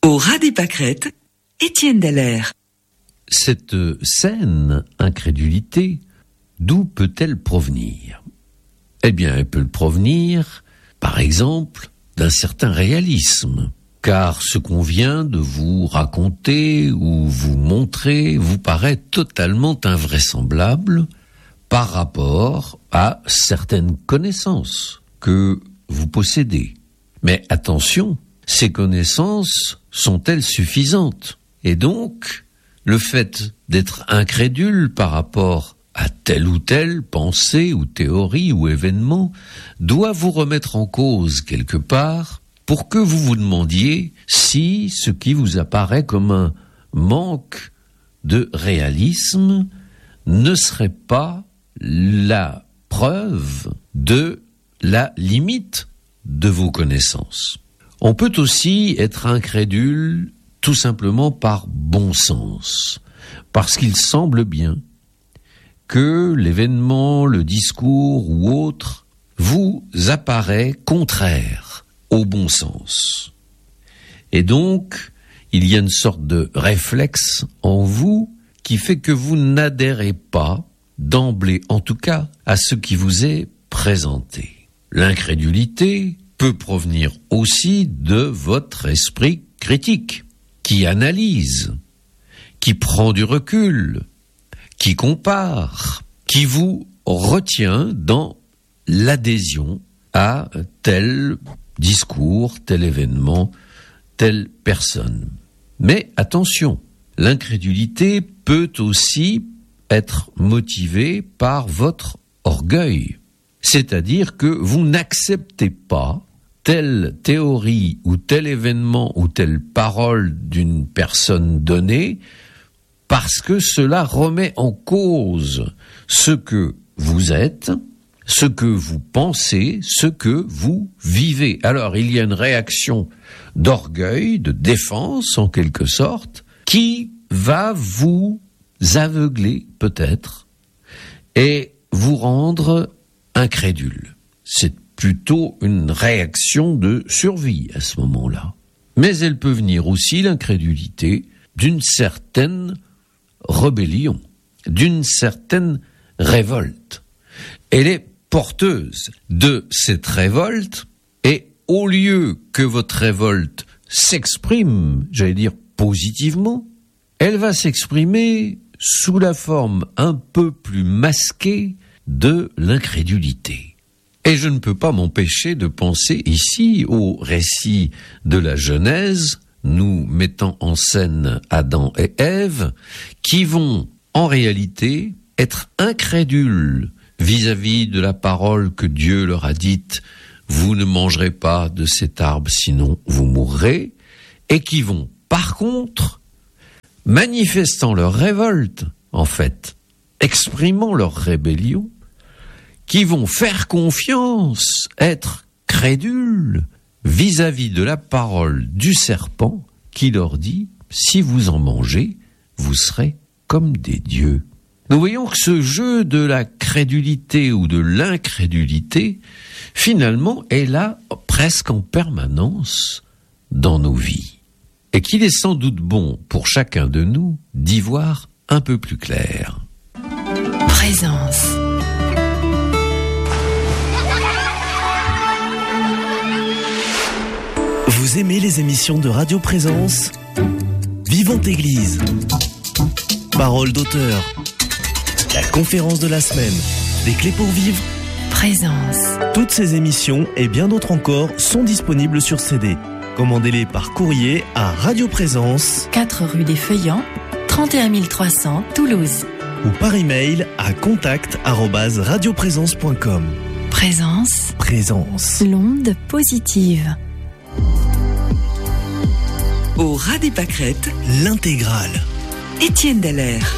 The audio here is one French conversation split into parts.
Au ras des pâquerettes, Étienne Dallaire. Cette saine incrédulité, d'où peut-elle provenir ? Eh bien, elle peut provenir, par exemple, d'un certain réalisme, car ce qu'on vient de vous raconter ou vous montrer vous paraît totalement invraisemblable par rapport à certaines connaissances que vous possédez. Mais attention, ces connaissances sont-elles suffisantes ? Et donc, le fait d'être incrédule par rapport à telle ou telle pensée ou théorie ou événement doit vous remettre en cause quelque part pour que vous vous demandiez si ce qui vous apparaît comme un manque de réalisme ne serait pas la preuve de la limite de vos connaissances. On peut aussi être incrédule tout simplement par bon sens, parce qu'il semble bien que l'événement, le discours ou autre vous apparaît contraire au bon sens. Et donc, il y a une sorte de réflexe en vous qui fait que vous n'adhérez pas, d'emblée en tout cas, à ce qui vous est présenté. L'incrédulité peut provenir aussi de votre esprit critique, qui analyse, qui prend du recul, qui compare, qui vous retient dans l'adhésion à tel discours, tel événement, telle personne. Mais attention, l'incrédulité peut aussi être motivée par votre orgueil. C'est-à-dire que vous n'acceptez pas telle théorie ou tel événement ou telle parole d'une personne donnée parce que cela remet en cause ce que vous êtes, ce que vous pensez, ce que vous vivez. Alors il y a une réaction d'orgueil, de défense en quelque sorte, qui va vous aveugler peut-être et vous rendre incrédule. C'est plutôt une réaction de survie à ce moment-là. Mais elle peut venir aussi, l'incrédulité, d'une certaine rébellion, d'une certaine révolte. Elle est porteuse de cette révolte et au lieu que votre révolte s'exprime, j'allais dire positivement, elle va s'exprimer sous la forme un peu plus masquée de l'incrédulité. Et je ne peux pas m'empêcher de penser ici au récit de la Genèse, nous mettant en scène Adam et Ève, qui vont en réalité être incrédules vis-à-vis de la parole que Dieu leur a dite, vous ne mangerez pas de cet arbre sinon vous mourrez, et qui vont par contre, manifestant leur révolte en fait, exprimant leur rébellion, qui vont faire confiance, être crédules vis-à-vis de la parole du serpent qui leur dit « Si vous en mangez, vous serez comme des dieux ». Nous voyons que ce jeu de la crédulité ou de l'incrédulité, finalement, est là presque en permanence dans nos vies. Et qu'il est sans doute bon pour chacun de nous d'y voir un peu plus clair. Présence. Vous aimez les émissions de Radio Présence ? Vivante Église, Parole d'auteur, la conférence de la semaine, des clés pour vivre, Présence. Toutes ces émissions et bien d'autres encore sont disponibles sur CD. Commandez-les par courrier à Radio Présence, 4 rue des Feuillants, 31 300 Toulouse. ou par email à contact@radioprésence.com. Présence. Présence. L'onde positive. Au ras des pâquerettes, L'intégrale. Étienne Dallaire.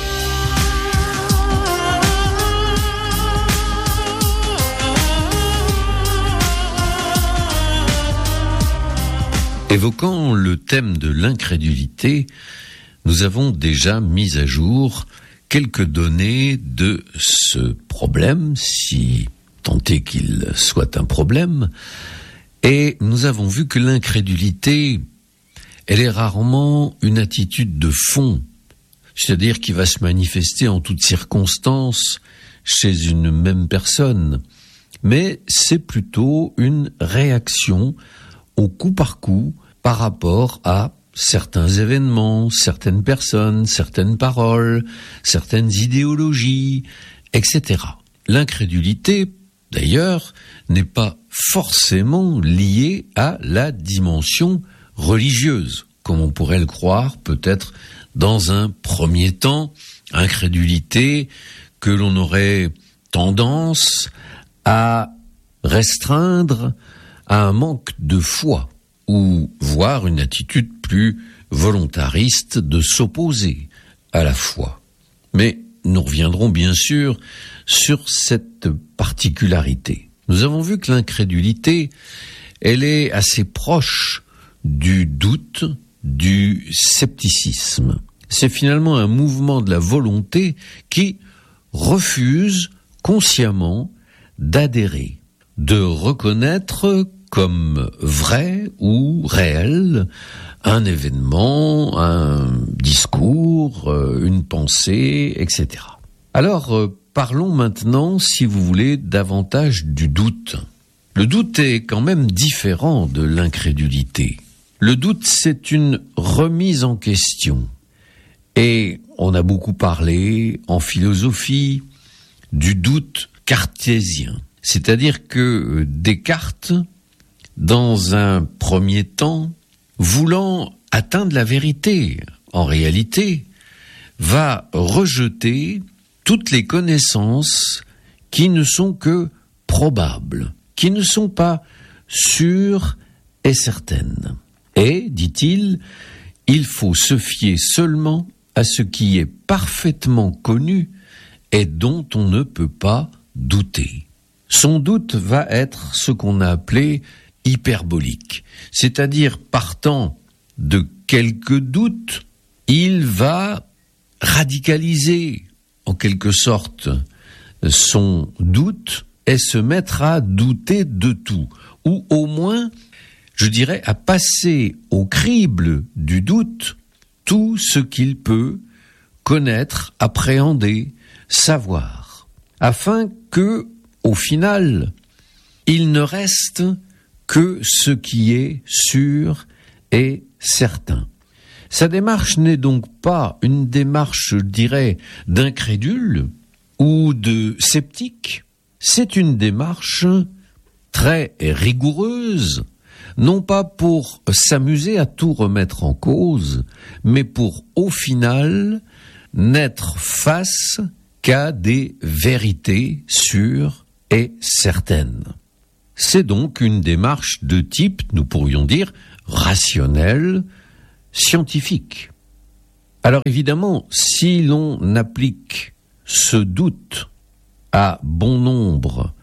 Évoquant le thème de l'incrédulité, nous avons déjà mis à jour quelques données de ce problème, si tant est qu'il soit un problème, et nous avons vu que l'incrédulité, elle est rarement une attitude de fond, c'est-à-dire qui va se manifester en toutes circonstances chez une même personne, mais c'est plutôt une réaction au coup par coup par rapport à certains événements, certaines personnes, certaines paroles, certaines idéologies, etc. L'incrédulité, d'ailleurs, n'est pas forcément liée à la dimension religieuse, comme on pourrait le croire peut-être dans un premier temps, incrédulité que l'on aurait tendance à restreindre à un manque de foi, ou voire une attitude plus volontariste de s'opposer à la foi. Mais nous reviendrons bien sûr sur cette particularité. Nous avons vu que l'incrédulité, elle est assez proche du doute, du scepticisme. C'est finalement un mouvement de la volonté qui refuse consciemment d'adhérer, de reconnaître comme vrai ou réel un événement, un discours, une pensée, etc. Alors, parlons maintenant, si vous voulez, davantage du doute. Le doute est quand même différent de l'incrédulité. Le doute, c'est une remise en question. Et on a beaucoup parlé en philosophie du doute cartésien. C'est-à-dire que Descartes, dans un premier temps, voulant atteindre la vérité, en réalité, va rejeter toutes les connaissances qui ne sont que probables, qui ne sont pas sûres et certaines. Et, dit-il, il faut se fier seulement à ce qui est parfaitement connu et dont on ne peut pas douter. Son doute va être ce qu'on a appelé hyperbolique, c'est-à-dire partant de quelques doutes, il va radicaliser en quelque sorte son doute et se mettre à douter de tout, ou au moins, je dirais, à passer au crible du doute tout ce qu'il peut connaître, appréhender, savoir, afin que, au final, il ne reste que ce qui est sûr et certain. Sa démarche n'est donc pas une démarche, je dirais, d'incrédule ou de sceptique. C'est une démarche très rigoureuse, non pas pour s'amuser à tout remettre en cause, mais pour, au final, n'être face qu'à des vérités sûres et certaines. C'est donc une démarche de type, nous pourrions dire, rationnel, scientifique. Alors évidemment, si l'on applique ce doute à bon nombre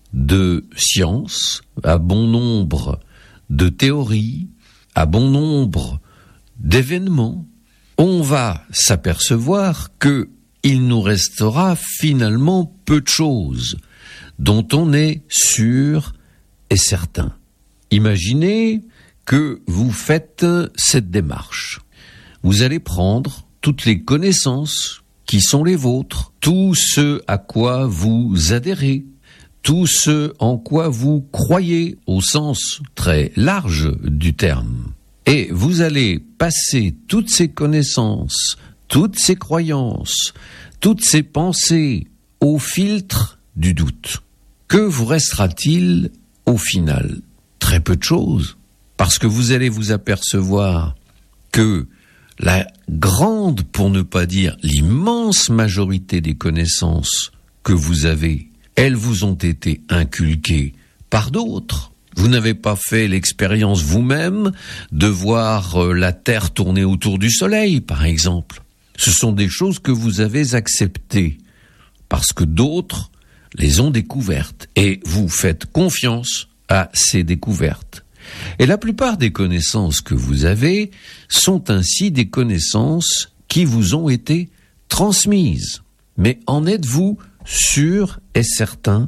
de sciences, à bon nombre de théories, à bon nombre d'événements, on va s'apercevoir que il nous restera finalement peu de choses dont on est sûr et certain. Imaginez que vous faites cette démarche. Vous allez prendre toutes les connaissances qui sont les vôtres, tout ce à quoi vous adhérez, tout ce en quoi vous croyez au sens très large du terme. Et vous allez passer toutes ces connaissances, toutes ces croyances, toutes ces pensées au filtre du doute. Que vous restera-t-il au final? Très peu de choses, parce que vous allez vous apercevoir que la grande, pour ne pas dire l'immense majorité des connaissances que vous avez, elles vous ont été inculquées par d'autres. Vous n'avez pas fait l'expérience vous-même de voir la Terre tourner autour du Soleil, par exemple. Ce sont des choses que vous avez acceptées, parce que d'autres les ont découvertes, et vous faites confiance à ces découvertes. Et la plupart des connaissances que vous avez sont ainsi des connaissances qui vous ont été transmises. Mais en êtes-vous sûr et certain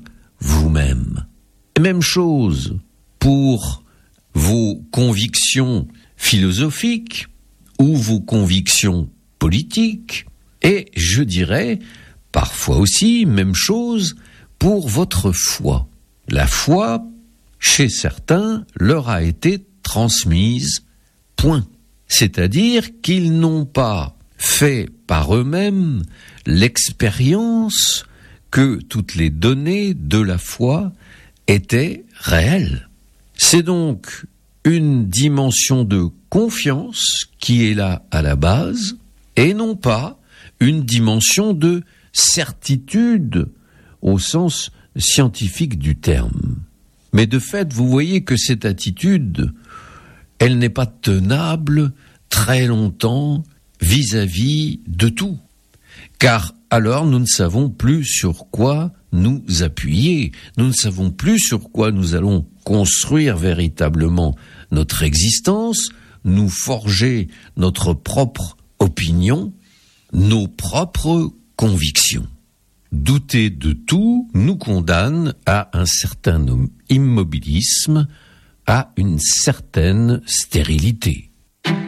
vous-même? Même chose pour vos convictions philosophiques ou vos convictions politiques, et je dirais parfois aussi, même chose, pour votre foi. La foi, chez certains, leur a été transmise, point. C'est-à-dire qu'ils n'ont pas fait par eux-mêmes l'expérience que toutes les données de la foi étaient réelles. C'est donc une dimension de confiance qui est là à la base, et non pas une dimension de certitude au sens scientifique du terme. Mais de fait, vous voyez que cette attitude, elle n'est pas tenable très longtemps vis-à-vis de tout. Car alors nous ne savons plus sur quoi nous appuyer, nous ne savons plus sur quoi nous allons construire véritablement notre existence, nous forger notre propre opinion, nos propres convictions. Douter de tout nous condamne à un certain immobilisme, à une certaine stérilité.